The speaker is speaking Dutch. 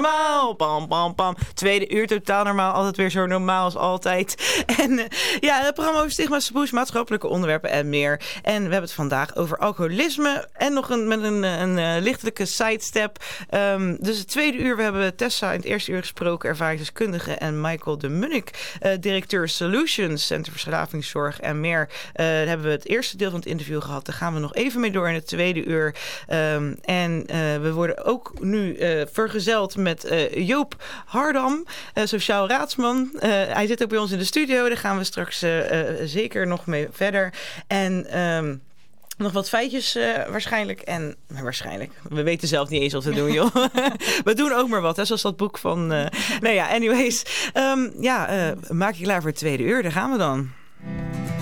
normaal. Pam, pam, pam. Tweede uur totaal normaal. Altijd weer zo normaal als altijd. En het programma over stigma's, taboes, maatschappelijke onderwerpen en meer. En we hebben het vandaag over alcoholisme. En nog met een lichtelijke sidestep. Dus het tweede uur, we hebben Tessa in het eerste uur gesproken, ervaringsdeskundige. En Michael de Munnik, directeur Solutions, Centrum Verslavingszorg en meer. Daar hebben we het eerste deel van het interview gehad. Daar gaan we nog even mee door in het tweede uur. We worden ook nu vergezeld met Joop Hardam, sociaal raadsman. Hij zit ook bij ons in de studio. Daar gaan we straks zeker nog mee verder. En nog wat feitjes waarschijnlijk. We weten zelf niet eens wat we doen, joh. We doen ook maar wat, hè, zoals dat boek van... anyways. Maak je klaar voor het tweede uur. Daar gaan we dan.